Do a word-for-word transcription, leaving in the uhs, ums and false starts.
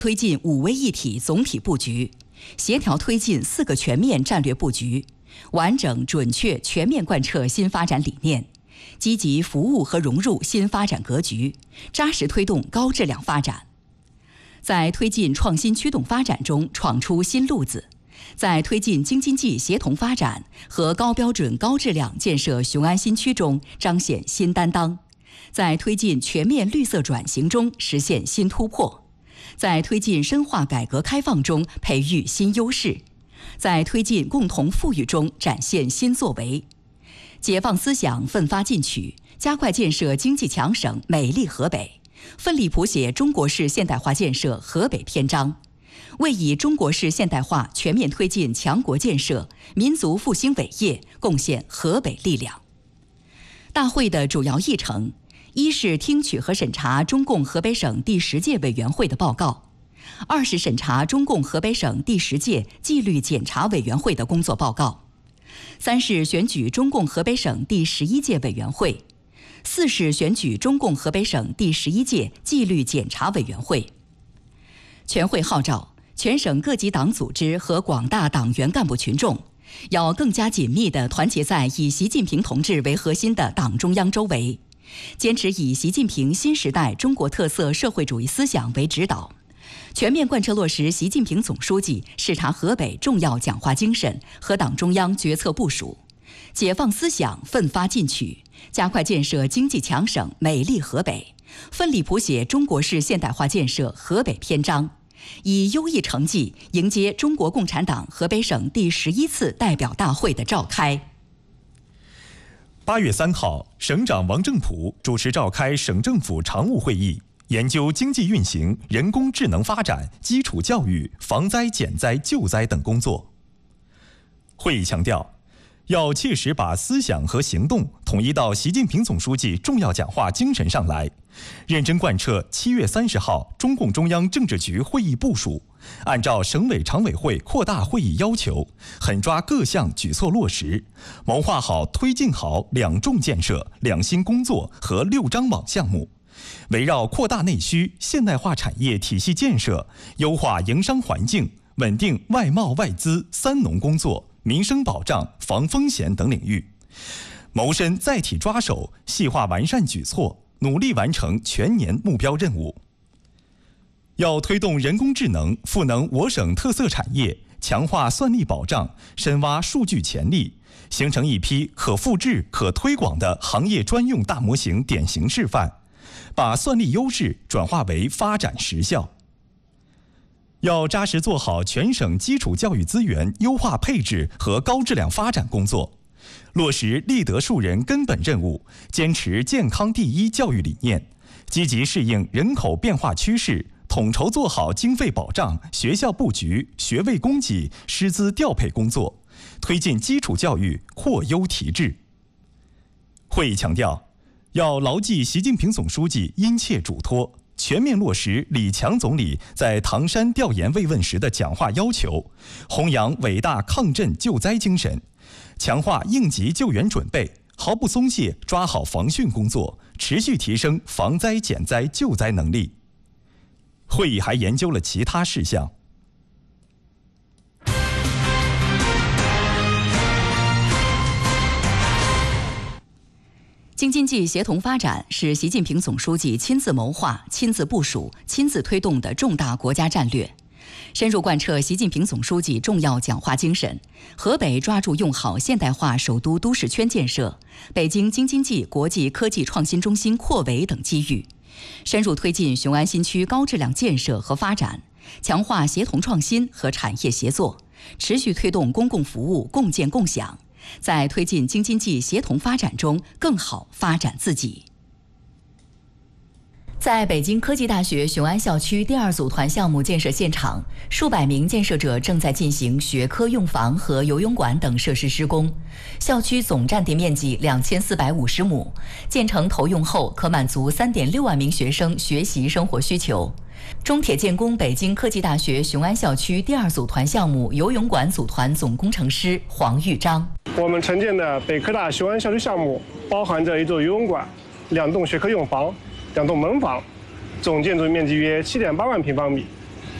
推进五位一体总体布局，协调推进四个全面战略布局，完整准确全面贯彻新发展理念，积极服务和融入新发展格局，扎实推动高质量发展。在推进创新驱动发展中闯出新路子，在推进京津冀协同发展和高标准高质量建设雄安新区中彰显新担当，在推进全面绿色转型中实现新突破，在推进深化改革开放中培育新优势，在推进共同富裕中展现新作为。解放思想奋发进取，加快建设经济强省美丽河北，奋力谱写中国式现代化建设河北篇章，为以中国式现代化全面推进强国建设、民族复兴伟业贡献河北力量。大会的主要议程：一是听取和审查中共河北省第十届委员会的报告；二是审查中共河北省第十届纪律检查委员会的工作报告；三是选举中共河北省第十一届委员会；四是选举中共河北省第十一届纪律检查委员会。全会号召全省各级党组织和广大党员干部群众，要更加紧密地团结在以习近平同志为核心的党中央周围，坚持以习近平新时代中国特色社会主义思想为指导，全面贯彻落实习近平总书记视察河北重要讲话精神和党中央决策部署，解放思想奋发进取，加快建设经济强省美丽河北，奋力谱写中国式现代化建设河北篇章，以优异成绩迎接中国共产党河北省第十一次代表大会的召开。 八月三号，省长王正普主持召开省政府常务会议，研究经济运行、人工智能发展、基础教育、防灾减灾救灾等工作。会议强调，要切实把思想和行动统一到习近平总书记重要讲话精神上来，认真贯彻七月三十号中共中央政治局会议部署，按照省委常委会扩大会议要求，狠抓各项举措落实，谋划好推进好两重建设、两新工作和六张网项目，围绕扩大内需、现代化产业体系建设、优化营商环境、稳定外贸外资、三农工作、民生保障、防风险等领域，谋深载体抓手，细化完善举措，努力完成全年目标任务。要推动人工智能赋能我省特色产业，强化算力保障，深挖数据潜力，形成一批可复制、可推广的行业专用大模型典型示范，把算力优势转化为发展实效。要扎实做好全省基础教育资源优化配置和高质量发展工作，落实立德树人根本任务，坚持健康第一教育理念，积极适应人口变化趋势，统筹做好经费保障、学校布局、学位供给、师资调配工作，推进基础教育扩优提质。会议强调，要牢记习近平总书记殷切嘱托，全面落实李强总理在唐山调研慰问时的讲话要求，弘扬伟大抗震救灾精神，强化应急救援准备，毫不松懈抓好防汛工作，持续提升防灾减灾救灾能力。会议还研究了其他事项。 京津冀协同发展是习近平总书记亲自谋划、亲自部署、亲自推动的重大国家战略，深入贯彻习近平总书记重要讲话精神。河北抓住用好现代化首都都市圈建设、北京京津冀国际科技创新中心扩围等机遇，深入推进雄安新区高质量建设和发展，强化协同创新和产业协作，持续推动公共服务共建共享，在推进京津冀协同发展中更好发展自己。在北京科技大学雄安校区第二组团项目建设现场，数百名建设者正在进行学科用房和游泳馆等设施施工。校区总占地面积两千四百五十亩，建成投用后可满足三点六万名学生学习生活需求。中铁建工北京科技大学雄安校区第二组团项目游泳馆组团总工程师黄玉章： 我们承建的北科大雄安校区项目包含着一座游泳馆、两栋学科用房、两栋门房，总建筑面积约七点八万平方米。